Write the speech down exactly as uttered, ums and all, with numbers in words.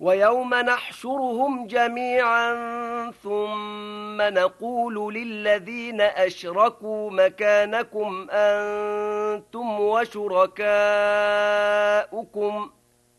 ويوم نحشرهم جميعا ثم نقول للذين أشركوا مكانكم أنتم وشركاؤكم